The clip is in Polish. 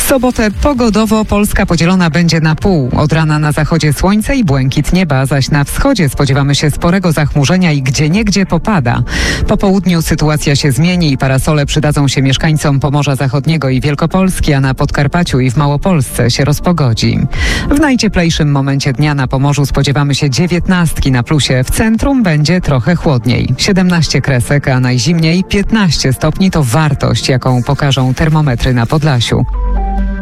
sobotę pogodowo Polska podzielona będzie na pół. Od rana na zachodzie słońce i błękit nieba, zaś na wschodzie spodziewamy się sporego zachmurzenia i gdzieniegdzie popada. Po południu sytuacja się zmieni i parasole przydadzą się mieszkańcom Pomorza Zachodniego i Wielkopolski, a na Podkarpaciu i w Małopolsce się rozpogodzi. W najcieplejszym momencie dnia na Pomorzu spodziewamy się 19 na plusie. W centrum będzie trochę chłodniej. 17 kresek, a najzimniej 15 stopni to wartość, jaką pokażą termometry na Podlasiu.